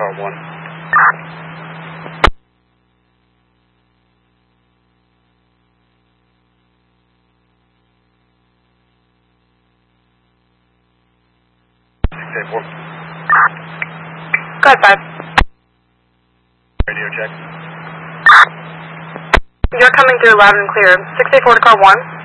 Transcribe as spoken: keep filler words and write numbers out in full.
car one. six eight four. Go ahead, five. Radio check. You're coming through loud and clear. six eight four to car one.